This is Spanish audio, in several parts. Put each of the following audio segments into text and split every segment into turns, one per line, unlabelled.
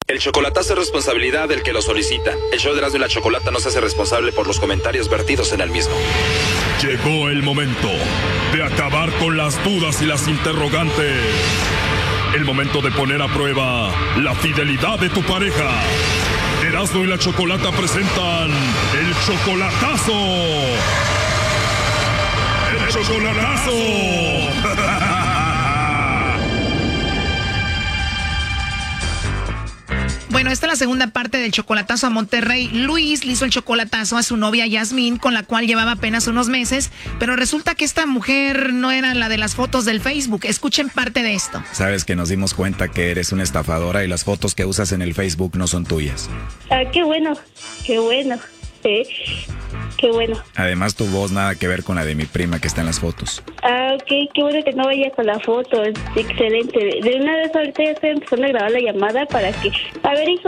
El chocolatazo es responsabilidad del que lo solicita. El show de Erasmo y la Chocolata no se hace responsable por los comentarios vertidos en el mismo.
Llegó el momento de acabar con las dudas y las interrogantes. El momento de poner a prueba la fidelidad de tu pareja. Erasmo y la Chocolata presentan el chocolatazo. ¡El chocolatazo!
Bueno, esta es la segunda parte del chocolatazo a Monterrey. Luis le hizo el chocolatazo a su novia Yasmín, con la cual llevaba apenas unos meses, pero resulta que esta mujer no era la de las fotos del Facebook. Escuchen parte de esto.
Sabes que nos dimos cuenta que eres una estafadora y las fotos que usas en el Facebook no son tuyas.
Ah, qué bueno, qué bueno. Sí, qué bueno.
Además, tu voz nada que ver con la de mi prima que está en las fotos.
Ah, ok, qué bueno que no vayas con la foto, es excelente. De una vez ahorita ya estoy empezando a grabar la llamada para que... A ver, hijo,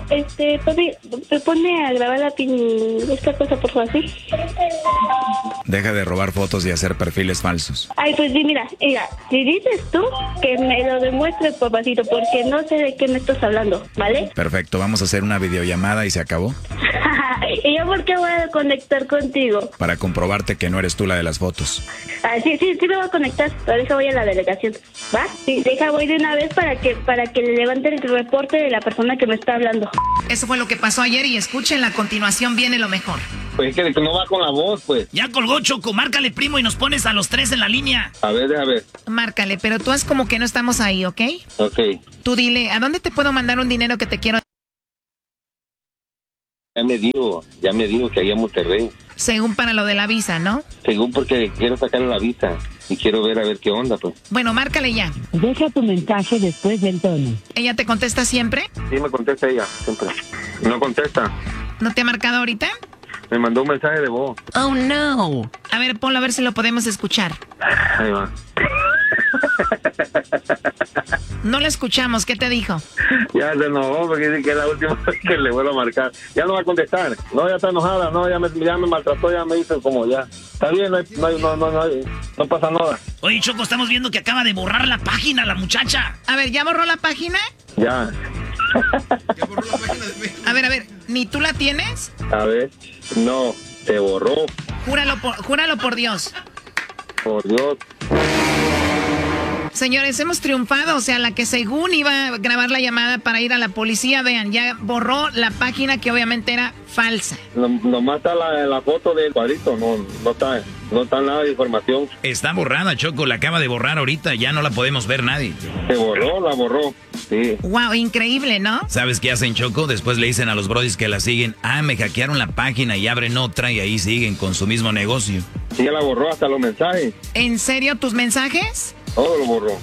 pone a grabar esta cosa, por favor, ¿sí?
Deja de robar fotos y hacer perfiles falsos.
Ay, pues sí, mira, si dices tú, que me lo demuestres, papacito, porque no sé de qué me estás hablando, ¿vale?
Perfecto, vamos a hacer una videollamada y se acabó.
¿Y yo por qué voy a conectar contigo?
Para comprobarte que no eres tú la de las fotos.
Ah, sí me voy a conectar, pero deja voy a la delegación, ¿va? Sí, deja voy de una vez para que le levanten el reporte de la persona que me está hablando.
Eso fue lo que pasó ayer y escuchen, a continuación viene lo mejor.
Pues es que no va con la voz, pues.
Ya colgó, Choco, márcale, primo, y nos pones a los tres en la línea.
A ver, déjame ver.
Márcale, pero tú haz como que no estamos ahí, ¿ok?
Ok.
Tú dile, ¿a dónde te puedo mandar un dinero que te quiero?
Ya me dijo que allá en Monterrey.
Según para lo de la visa, ¿no?
Según porque quiero sacarle la visa y quiero ver a ver qué onda, pues.
Bueno, márcale ya.
Deja tu mensaje después del tono.
¿Ella te contesta siempre?
Sí, me contesta ella, siempre. No contesta.
¿No te ha marcado ahorita?
Me mandó un mensaje de voz.
Oh, no. A ver, ponlo a ver si lo podemos escuchar.
Ahí va.
No lo escuchamos, ¿qué te dijo?
Ya se enojó porque dice que es la última vez que le vuelvo a marcar. Ya no va a contestar. No, ya está enojada. No, ya me maltrató, ya me hizo como ya. Está bien, no pasa nada.
Oye, Choco, estamos viendo que acaba de borrar la página la muchacha.
A ver, ¿ya borró la página?
Ya.
¿Ya borró la página de Facebook? A ver, ¿ni tú la tienes?
A ver, no, se borró.
Júralo por Dios.
Por Dios.
Señores, hemos triunfado, o sea, la que según iba a grabar la llamada para ir a la policía, vean, ya borró la página que obviamente era falsa.
Nomás está la foto del cuadrito, no está nada de información.
Está borrada, Choco, la acaba de borrar ahorita, ya no la podemos ver nadie.
Se borró, la borró, sí.
Wow, increíble, ¿no?
¿Sabes qué hacen, Choco? Después le dicen a los brodis que la siguen, me hackearon la página y abren otra y ahí siguen con su mismo negocio.
Sí, ya la borró hasta los mensajes.
¿En serio tus mensajes?
Todo lo borró.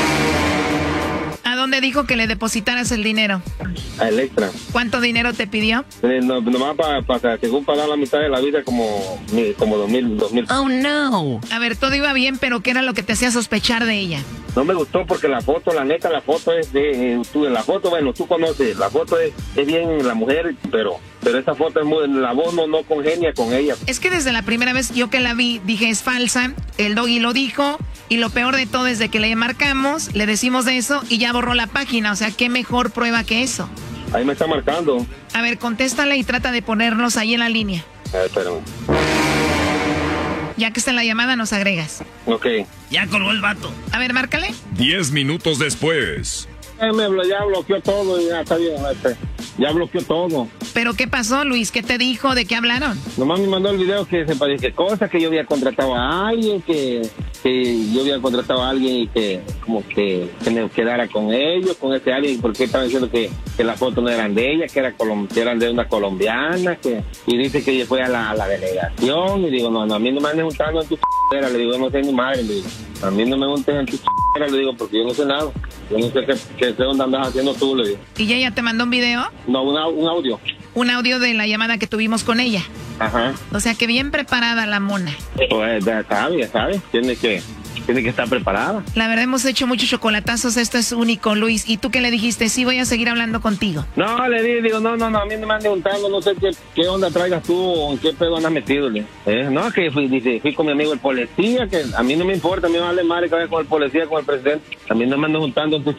¿A dónde dijo que le depositaras el dinero?
A Electra.
¿Cuánto dinero te pidió?
Nomás para según pagar la mitad de la vida como 2,000.
Oh, no. A ver, todo iba bien, pero ¿qué era lo que te hacía sospechar de ella?
No me gustó porque la foto, la neta, la foto es de... la foto, bueno, tú conoces, la foto es bien la mujer, pero esa foto es muy... La voz no congenia con ella.
Es que desde la primera vez yo que la vi, dije, es falsa, el doggy lo dijo, y lo peor de todo es de que le marcamos, le decimos de eso, y ya borró la página, o sea, ¿qué mejor prueba que eso?
Ahí me está marcando.
A ver, contéstale y trata de ponernos ahí en la línea.
A ver, espérame.
Ya que está en la llamada, nos agregas.
Ok.
Ya colgó el vato.
A ver, márcale.
10 minutos después.
Ya bloqueó todo y ya está bien. Ya bloqueó todo.
¿Pero qué pasó, Luis? ¿Qué te dijo? ¿De qué hablaron?
Nomás me mandó el video que se parece cosas, que yo había contratado a alguien, que yo había contratado a alguien y que como que me quedara con ellos, con ese alguien, porque estaba diciendo que las fotos no eran de ella, que eran de una colombiana, y dice que ella fue a la delegación, y digo, no, a mí no me anden juntando en tu c***era, le digo, no sé ni madre, le digo, a mí no me junten en tu c***era, le digo, porque yo no sé nada, yo no sé qué onda andas haciendo tú, le digo.
¿Y ella te mandó un video?
No, un audio.
Un audio de la llamada que tuvimos con ella.
Ajá.
O sea que bien preparada la mona.
Pues ya sabes, tiene que estar preparada.
La verdad hemos hecho muchos chocolatazos, esto es único, Luis. ¿Y tú qué le dijiste? Sí, voy a seguir hablando contigo.
No, le digo, no, a mí no me andan juntando, no sé qué onda traigas tú o en qué pedo andas metido. No, que fui con mi amigo el policía, que a mí no me importa, a mí me vale madre que vaya con el policía, con el presidente. A mí no me andan juntando en tu ching.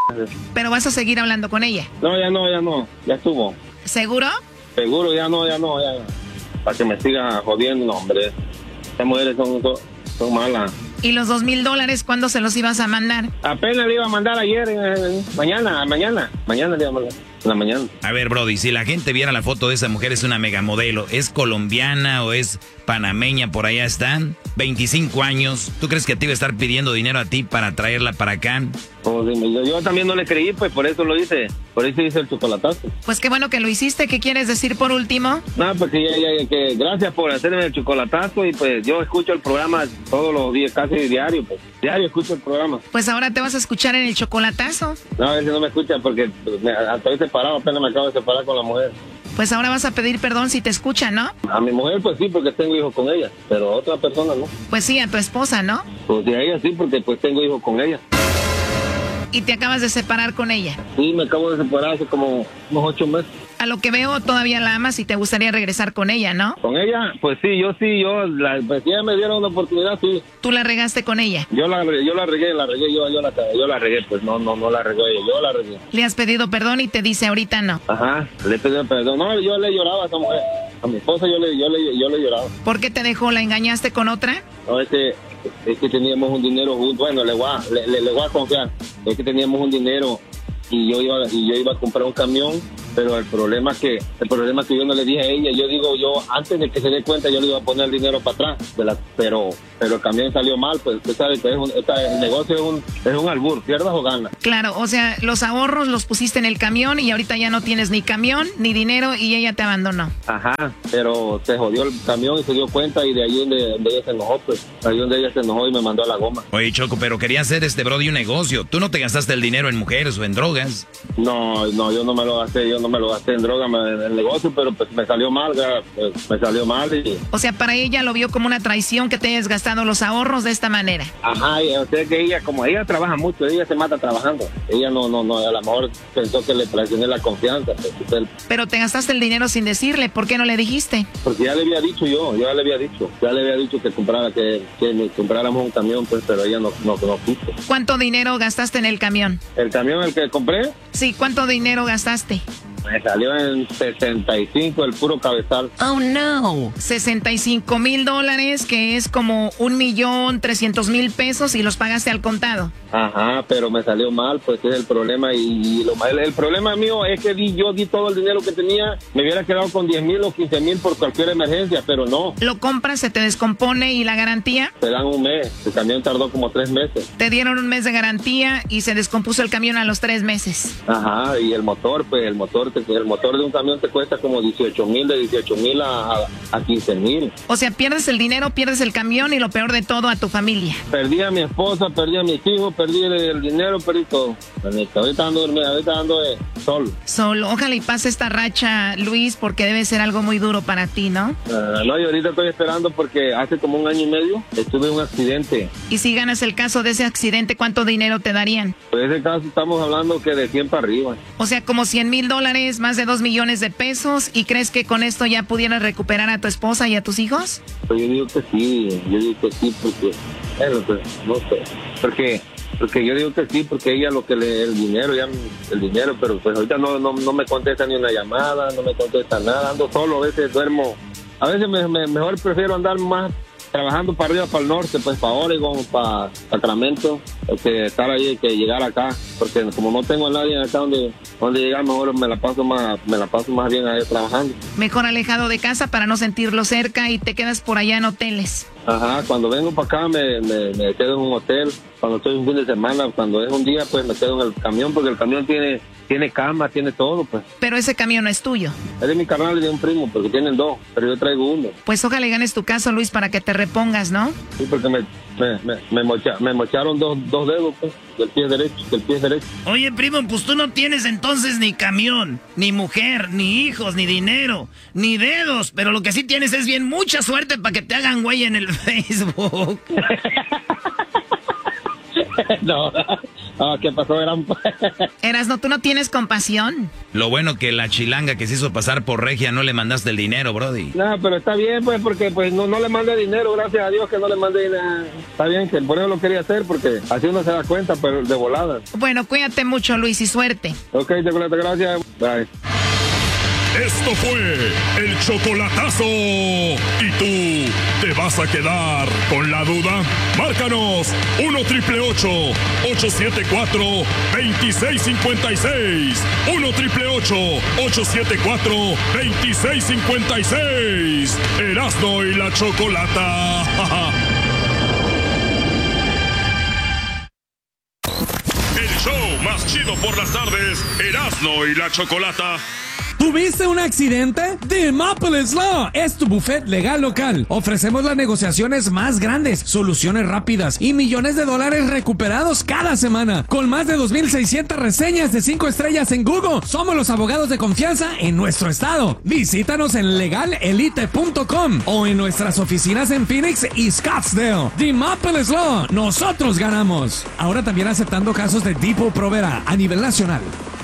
Pero vas a seguir hablando con ella.
No, ya estuvo.
¿Seguro?
Seguro, ya no. Para que me siga jodiendo, hombre. Estas mujeres son malas.
¿Y los $2,000 cuándo se los ibas a mandar?
Apenas le iba a mandar ayer, mañana le iba a mandar, en la mañana.
A ver, Brody, si la gente viera la foto de esa mujer, es una megamodelo, ¿es colombiana o es panameña? Por allá están, 25 años, ¿tú crees que te iba a estar pidiendo dinero a ti para traerla para acá?
Pues, yo también no le creí, pues por eso lo hice, por eso hice el chocolatazo.
Pues qué bueno que lo hiciste. ¿Qué quieres decir por último?
No, pues que gracias por hacerme el chocolatazo y pues yo escucho el programa todos los días, casi diario, pues diario escucho el programa.
Pues ahora te vas a escuchar en el chocolatazo.
No, a veces no me escucha porque estoy separado, apenas me acabo de separar con la mujer.
Pues ahora vas a pedir perdón si te escucha, ¿no?
A mi mujer pues sí, porque tengo hijos con ella, pero a otra persona no.
Pues sí, a tu esposa, ¿no?
Pues a ella sí, porque pues tengo hijos con ella.
Y te acabas de separar con ella.
Sí, me acabo de separar hace como unos 8 meses.
A lo que veo, todavía la amas y te gustaría regresar con ella, ¿no?
¿Con ella? Pues sí, pues si ella me dieron una oportunidad, sí.
¿Tú la regaste con ella?
Yo la regué, yo la regué, pues no la regó ella, yo la regué.
¿Le has pedido perdón y te dice ahorita no?
Ajá, le he pedido perdón. No, yo le lloraba a esa mujer. A mi esposa yo le lloraba.
¿Por qué te dejó? ¿La engañaste con otra?
No, es que teníamos un dinero juntos. Bueno, le voy a confiar. Es que teníamos un dinero y yo iba a comprar un camión, pero el problema es que yo no le dije a ella. Yo antes de que se dé cuenta yo le iba a poner el dinero para atrás, pero el camión salió mal. Pues usted sabe que el negocio es un albur, pierdas o ganas.
Claro, o sea, los ahorros los pusiste en el camión y ahorita ya no tienes ni camión ni dinero y ella te abandonó.
Ajá, pero se jodió el camión y se dio cuenta y de ahí donde ella se enojó, pues ahí donde ella se enojó y me mandó a la goma.
Oye, Choco, pero quería hacer Brody un negocio. ¿Tú no te gastaste el dinero en mujeres o en drogas?
No, yo no me lo gasté en droga, en el negocio, pero pues me salió mal, me salió mal.
O sea, para ella lo vio como una traición que te hayas gastado los ahorros de esta manera.
Ajá, y o sea que ella, como ella trabaja mucho, ella se mata trabajando. Ella no, a lo mejor pensó que le traicioné la confianza. Pues,
pero te gastaste el dinero sin decirle, ¿por qué no le dijiste?
Porque ya le había dicho ya le había dicho que compráramos un camión, pues, pero ella no quiso.
¿Cuánto dinero gastaste en el camión?
¿El camión el que compré?
Sí, ¿cuánto dinero gastaste?
Me salió en 65 el puro cabezal.
Oh, no. $65,000, que es como 1,300,000 pesos y los pagaste al contado.
Ajá, pero me salió mal, pues ese es el problema. Y el problema mío es que yo di todo el dinero que tenía. Me hubiera quedado con 10,000 o 15,000 por cualquier emergencia, pero no.
Lo compras, se te descompone y la garantía.
Te dan un mes. El camión tardó como 3 meses.
Te dieron un mes de garantía y se descompuso el camión a los 3 meses.
Ajá, y el motor de un camión te cuesta como 18,000, de 18,000 a 15,000.
O sea, pierdes el dinero, pierdes el camión y lo peor de todo, a tu familia.
Perdí a mi esposa, perdí a mis hijos, perdí el dinero, perdí todo. Ahorita ando solo.
Ojalá y pase esta racha, Luis, porque debe ser algo muy duro para ti, ¿no?
No, y ahorita estoy esperando porque hace como 1 año y medio estuve en un accidente.
Y si ganas el caso de ese accidente, ¿cuánto dinero te darían?
Pues en ese caso estamos hablando que de 100 para arriba.
O sea, como $100,000, más de 2 millones de pesos. ¿Y crees que con esto ya pudieras recuperar a tu esposa y a tus hijos?
Pues yo digo que sí, porque, bueno, pues, no sé, porque yo digo que sí, porque ella lo que el dinero, pero pues ahorita no me contesta ni una llamada, no me contesta nada, ando solo, a veces duermo, a veces mejor prefiero andar más trabajando para arriba, para el norte, pues para Oregon, para Sacramento, que estar ahí, que llegar acá, porque como no tengo a nadie acá donde llegar, mejor me la paso más bien ahí trabajando.
Mejor alejado de casa para no sentirlo cerca y te quedas por allá en hoteles.
Ajá, cuando vengo para acá me quedo en un hotel, cuando estoy un fin de semana, cuando es un día, pues me quedo en el camión, porque el camión tiene cama, tiene todo, pues.
Pero ese camión no es tuyo.
Es de mi carnal y de un primo, porque tienen 2, pero yo traigo 1.
Pues ojalá ganes tu caso, Luis, para que te repongas, ¿no?
Sí, porque me mocharon dos dedos, pues, del pie derecho.
Oye, primo, pues tú no tienes entonces ni camión, ni mujer, ni hijos, ni dinero, ni dedos, pero lo que sí tienes es bien mucha suerte para que te hagan güey en el Facebook.
¿Qué pasó,
Erasno, ¿tú no tienes compasión?
Lo bueno que la chilanga que se hizo pasar por regia no le mandaste el dinero, brody.
No, pero está bien, pues, porque pues no le mandé dinero, gracias a Dios que no le mandé dinero. Está bien, que por eso lo quería hacer, porque así uno se da cuenta, pero de volada.
Bueno, cuídate mucho, Luis, y suerte.
Ok, Chocolata, gracias. Bye.
Esto fue el chocolatazo. ¿Y tú te vas a quedar con la duda? Márcanos 1-888-874-2656. 1-888-874-2656. Erasno y la Chocolata. El show más chido por las tardes. Erasno y la Chocolata.
¿Tuviste un accidente? The Maple Law es tu buffet legal local. Ofrecemos las negociaciones más grandes, soluciones rápidas y millones de dólares recuperados cada semana. Con más de 2,600 reseñas de 5 estrellas en Google, somos los abogados de confianza en nuestro estado. Visítanos en legalelite.com o en nuestras oficinas en Phoenix y Scottsdale. The Maple Law, nosotros ganamos. Ahora también aceptando casos de tipo Provera a nivel nacional.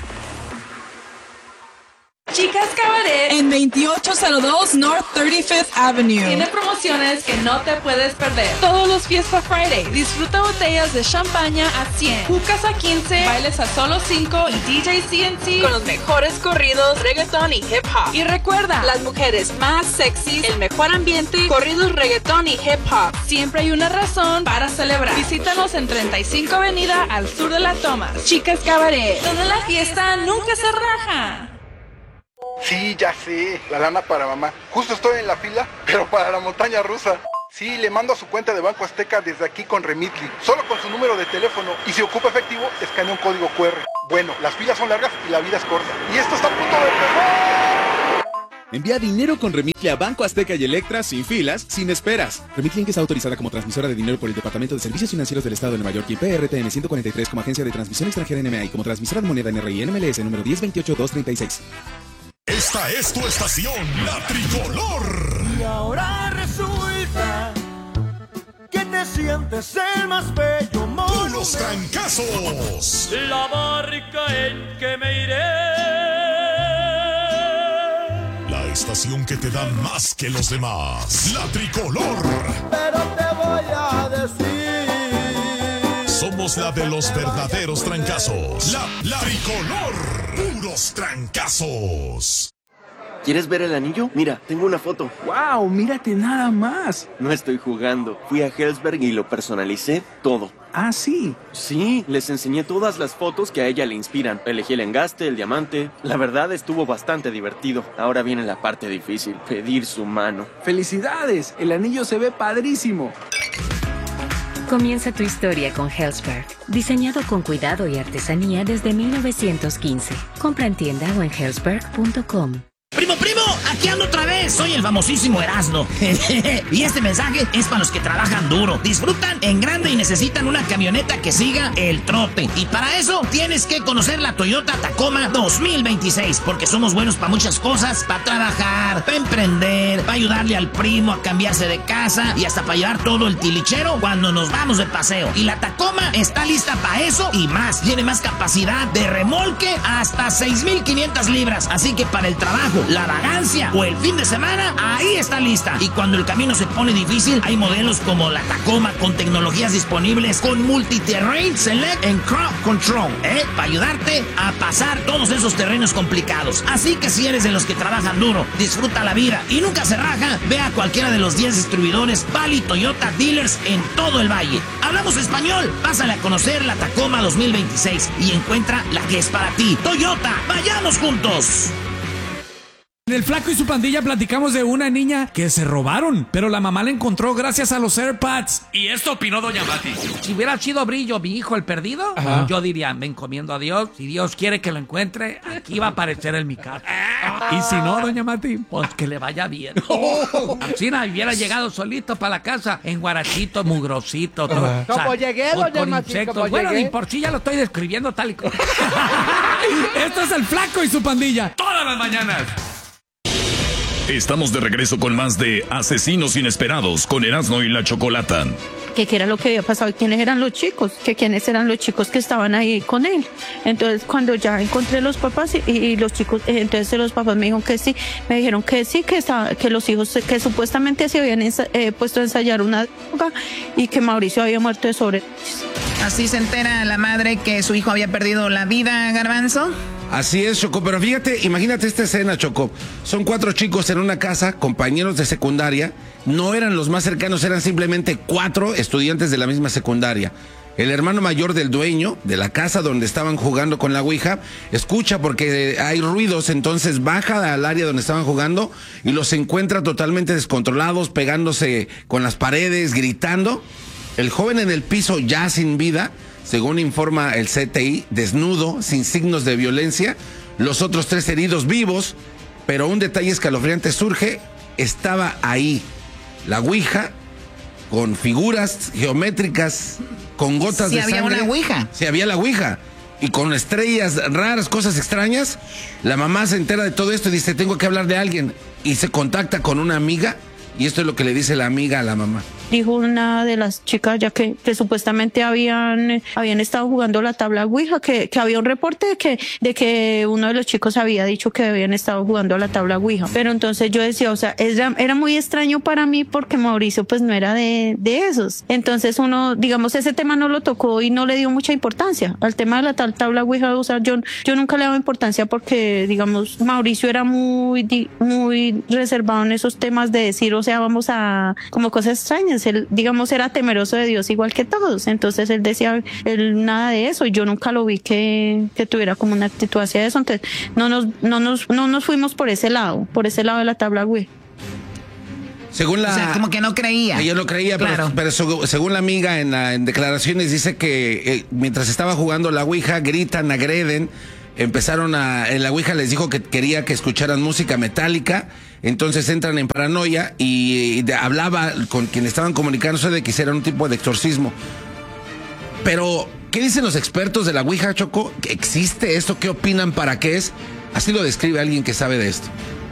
Chicas Cabaret en 2802 North 35th Avenue. Tiene promociones que no te puedes perder. Todos los Fiesta Friday. Disfruta botellas de champaña a 100, jucas a 15, bailes a solo 5 y DJ CNC con los mejores corridos, reggaetón y hip hop. Y recuerda, las mujeres más sexys, el mejor ambiente, corridos, reggaetón y hip hop. Siempre hay una razón para celebrar. Visítanos en 35 Avenida al sur de La Thomas. Chicas Cabaret, donde la fiesta nunca se raja.
Sí, ya sé, la lana para mamá. Justo estoy en la fila, pero para la montaña rusa. Sí, le mando a su cuenta de Banco Azteca desde aquí con Remitly, solo con su número de teléfono. Y si ocupa efectivo, escanea un código QR. Bueno, las filas son largas y la vida es corta. Y esto está a punto de empezar.
Envía dinero con Remitly a Banco Azteca y Electra sin filas, sin esperas. Remitly es autorizada como transmisora de dinero por el Departamento de Servicios Financieros del Estado de Nueva York y PRTN 143 como agencia de transmisión extranjera NMA y como transmisora de moneda NRI NMLS número 1028236.
Esta es tu estación, la Tricolor.
Y ahora resulta que te sientes el más bello mono.
Los trancazos.
La barca en que me iré.
La estación que te da más que los demás. La Tricolor.
Pero te voy a decir.
Somos la de los verdaderos trancazos. La Tricolor. Puros trancazos.
¿Quieres ver el anillo? Mira, tengo una foto.
¡Wow! Mírate nada más.
No estoy jugando. Fui a Helzberg y lo personalicé todo.
¿Ah, sí?
Sí, les enseñé todas las fotos que a ella le inspiran. Elegí el engaste, el diamante. La verdad estuvo bastante divertido. Ahora viene la parte difícil, pedir su mano.
¡Felicidades! El anillo se ve padrísimo.
Comienza tu historia con Helzberg. Diseñado con cuidado y artesanía desde 1915. Compra en tienda o en helzberg.com.
Primo, aquí ando otra vez. Soy el famosísimo Erasno. Y este mensaje es para los que trabajan duro, disfrutan en grande y necesitan una camioneta que siga el trote. Y para eso tienes que conocer la Toyota Tacoma 2026, porque somos buenos para muchas cosas, para trabajar, para emprender, para ayudarle al primo a cambiarse de casa y hasta para llevar todo el tilichero cuando nos vamos de paseo. Y la Tacoma está lista para eso y más. Tiene más capacidad de remolque hasta 6,500 libras. Así que para el trabajo, la vagancia o el fin de semana, ahí está lista. Y cuando el camino se pone difícil, hay modelos como la Tacoma con tecnologías disponibles con Multi-Terrain Select and Crowd Control, para ayudarte a pasar todos esos terrenos complicados. Así que si eres de los que trabajan duro, disfruta la vida y nunca se raja, ve a cualquiera de los 10 distribuidores Bali Toyota Dealers en todo el valle. Hablamos español, pásale a conocer la Tacoma 2026 y encuentra la que es para ti. Toyota, vayamos juntos.
En el Flaco y su pandilla platicamos de una niña que se robaron, pero la mamá la encontró gracias a los AirPods.
Y esto opinó Doña Mati. Si hubiera sido Brillo, mi hijo, el perdido, yo diría, me encomiendo a Dios. Si Dios quiere que lo encuentre, aquí va a aparecer en mi casa.
Y si no, Doña Mati,
pues que le vaya bien. Alcina hubiera llegado solito para la casa, en guarachito, mugrosito. Todo,
como llegué, Doña Mati, como
bueno,
llegué.
ni por sí ya lo estoy describiendo tal y como.
Esto es el Flaco y su pandilla.
Todas las mañanas.
Estamos de regreso con más de Asesinos Inesperados con Erasmo y la Chocolata.
Que qué era lo que había pasado y quiénes eran los chicos, que quiénes eran los chicos que estaban ahí con él. Entonces cuando ya encontré los papás y los chicos, entonces los papás me dijeron que sí, me dijeron que sí, que los hijos que supuestamente se habían puesto a ensayar una droga y que Mauricio había muerto de sobredosis.
Así se entera la madre que su hijo había perdido la vida, Garbanzo.
Así es, Choco, pero fíjate, imagínate esta escena, Choco. Son 4 chicos en una casa, compañeros de secundaria. No eran los más cercanos, eran simplemente 4 estudiantes de la misma secundaria. El hermano mayor del dueño de la casa donde estaban jugando con la ouija escucha porque hay ruidos, entonces baja al área donde estaban jugando y los encuentra totalmente descontrolados, pegándose con las paredes, gritando. El joven en el piso ya sin vida, según informa el CTI, desnudo, sin signos de violencia. Los otros 3 heridos vivos, pero un detalle escalofriante surge. Estaba ahí la ouija con figuras geométricas, con gotas de sangre. Sí, había una ouija. Sí, había la ouija. Y con estrellas raras, cosas extrañas. La mamá se entera de todo esto y dice, tengo que hablar de alguien. Y se contacta con una amiga. Y esto es lo que le dice la amiga a la mamá.
Dijo una de las chicas ya que supuestamente habían estado jugando la tabla ouija, que había un reporte de que uno de los chicos había dicho que habían estado jugando a la tabla ouija. Pero entonces yo decía, o sea, era muy extraño para mí porque Mauricio pues no era de esos. Entonces uno, digamos, ese tema no lo tocó y no le dio mucha importancia al tema de la tabla ouija. O sea, yo nunca le daba importancia porque, digamos, Mauricio era muy reservado en esos temas de decir, o sea, vamos a como cosas extrañas. Él, digamos, era temeroso de Dios igual que todos. Entonces él decía, él nada de eso. Y yo nunca lo vi que tuviera como una actitud hacia eso. Entonces no nos fuimos por ese lado de la tabla ouija.
Según la,
o sea, como que no creía.
Ella no creía, claro. pero según la amiga en declaraciones dice que mientras estaba jugando la ouija, gritan, agreden. Empezaron en la ouija les dijo que quería que escucharan música metálica. Entonces entran en paranoia y hablaba con quien estaban comunicándose de que hicieran un tipo de exorcismo. Pero, ¿qué dicen los expertos de la ouija, Choco? ¿Existe esto? ¿Qué opinan? ¿Para qué es? Así lo describe alguien que sabe de esto.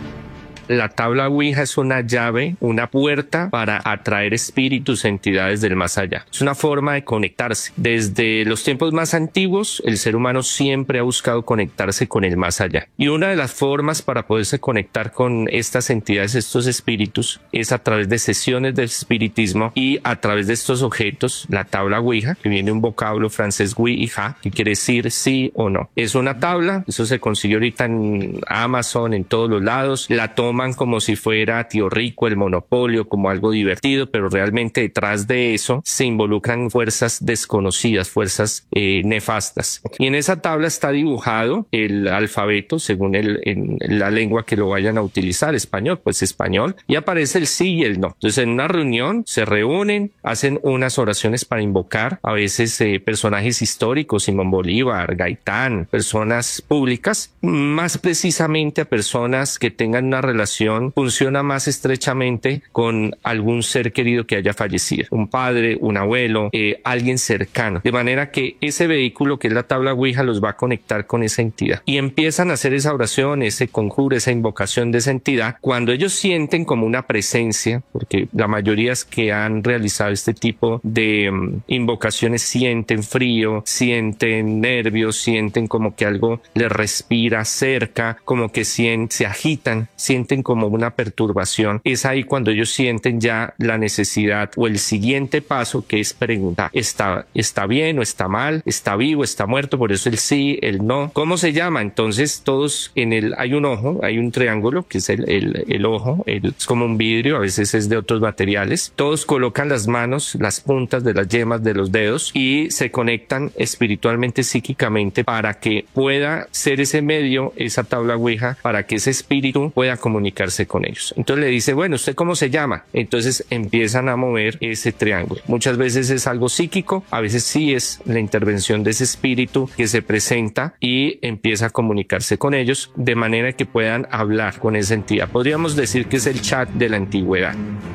La tabla ouija es una llave, una puerta para atraer espíritus, entidades del más allá. Es una forma de conectarse. Desde los tiempos más antiguos, el ser humano siempre ha buscado conectarse con el más allá. Y una de las formas para poderse conectar con estas entidades, estos espíritus, es a través de sesiones de espiritismo y a través de estos objetos, la tabla ouija, que viene de un vocablo francés oui y ja, que quiere decir sí o no. Es una tabla, eso se consigue ahorita en Amazon, en todos los lados, la toman como si fuera Tío Rico, el Monopolio, como algo divertido, pero realmente detrás de eso se involucran fuerzas desconocidas, fuerzas nefastas. Y en esa tabla está dibujado el alfabeto según en la lengua que lo vayan a utilizar, español, pues español, y aparece el sí y el no. Entonces en una reunión se reúnen, hacen unas oraciones para invocar a veces personajes históricos, Simón Bolívar, Gaitán, personas públicas, más precisamente a personas que tengan una relación, funciona más estrechamente con algún ser querido que haya fallecido, un padre, un abuelo, alguien cercano, de manera que ese vehículo que es la tabla ouija los va a conectar con esa entidad y empiezan a hacer esa oración, ese conjuro, esa invocación de esa entidad. Cuando ellos sienten como una presencia, porque la mayoría que han realizado este tipo de invocaciones sienten frío, sienten nervios, sienten como que algo les respira cerca, como que se agitan, sienten como una perturbación. Es ahí cuando ellos sienten ya la necesidad o el siguiente paso, que es preguntar, ¿está bien o está mal? ¿Está vivo? ¿Está muerto? Por eso el sí, el no. ¿Cómo se llama? Entonces todos hay un ojo, hay un triángulo que es el ojo, es como un vidrio, a veces es de otros materiales. Todos colocan las manos, las puntas de las yemas de los dedos y se conectan espiritualmente, psíquicamente, para que pueda ser ese medio, esa tabla ouija, para que ese espíritu pueda comunicarse con ellos. Entonces le dice, bueno, ¿usted cómo se llama? Entonces empiezan a mover ese triángulo. Muchas veces es algo psíquico, a veces sí es la intervención de ese espíritu que se presenta y empieza a comunicarse con ellos de manera que puedan hablar con esa entidad. Podríamos decir que es el chat de la antigüedad.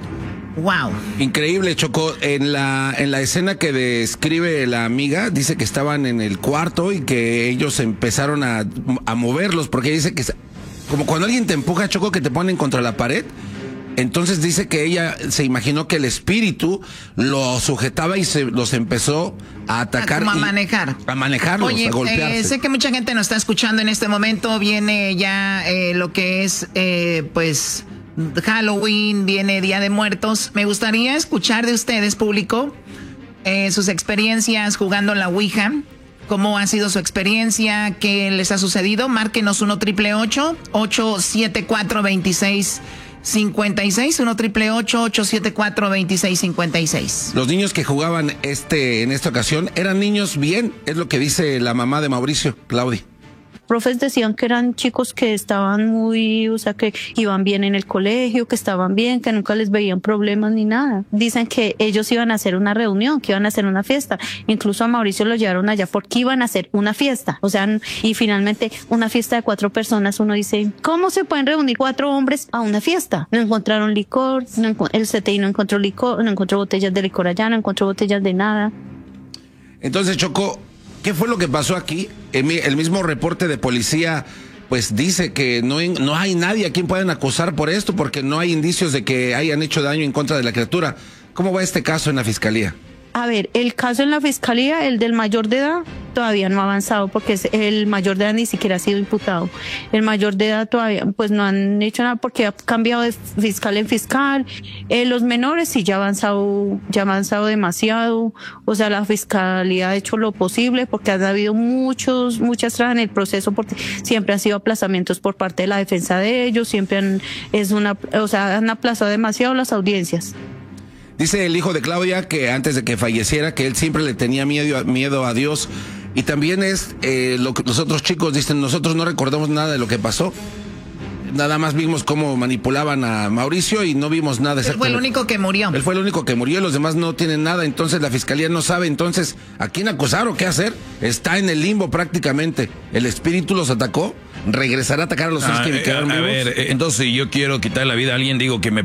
Wow.
Increíble, Choco. En la escena que describe la amiga, dice que estaban en el cuarto y que ellos empezaron a moverlos, porque dice que como cuando alguien te empuja, Choco, que te ponen contra la pared. Entonces dice que ella se imaginó que el espíritu lo sujetaba y los empezó a atacar.
Como a manejar.
A manejarlos,
Oye,
a golpearse.
Sé que mucha gente nos está escuchando en este momento. Viene ya lo que es, pues, Halloween, viene Día de Muertos. Me gustaría escuchar de ustedes, público, sus experiencias jugando la Ouija. ¿Cómo ha sido su experiencia? ¿Qué les ha sucedido? Márquenos 1-888-874-2656, 1-888-874-2656.
Los niños que jugaban en esta ocasión eran niños bien, es lo que dice la mamá de Mauricio, Claudia.
Profes decían que eran chicos que estaban muy, o sea, que iban bien en el colegio, que estaban bien, que nunca les veían problemas ni nada. Dicen que ellos iban a hacer una reunión, que iban a hacer una fiesta. Incluso a Mauricio lo llevaron allá porque iban a hacer una fiesta. O sea, y finalmente una fiesta de 4 personas, uno dice, ¿cómo se pueden reunir 4 hombres a una fiesta? No encontraron licor, el CTI no encontró licor, no encontró botellas de licor allá, no encontró botellas de nada.
Entonces, Choco, ¿qué fue lo que pasó aquí? El mismo reporte de policía pues dice que no hay nadie a quien puedan acusar por esto porque no hay indicios de que hayan hecho daño en contra de la criatura. ¿Cómo va este caso en la fiscalía?
A ver, el caso en la fiscalía, el del mayor de edad, todavía no ha avanzado porque el mayor de edad ni siquiera ha sido imputado. El mayor de edad todavía, pues no han hecho nada porque ha cambiado de fiscal en fiscal. Los menores sí ya ha avanzado demasiado. O sea, la fiscalía ha hecho lo posible porque han habido muchas trabas en el proceso porque siempre han sido aplazamientos por parte de la defensa de ellos, siempre han aplazado demasiado las audiencias.
Dice el hijo de Claudia que antes de que falleciera, que él siempre le tenía miedo a Dios. Y también lo que los otros chicos dicen, nosotros no recordamos nada de lo que pasó. Nada más vimos cómo manipulaban a Mauricio y no vimos nada.
Él fue el único que murió.
Él fue el único que murió y los demás no tienen nada. Entonces la fiscalía no sabe entonces a quién acusar o qué hacer. Está en el limbo prácticamente. El espíritu los atacó. ¿Regresará a atacar a los que quedaron vivos?
A ver, entonces si yo quiero quitar la vida a alguien, digo que me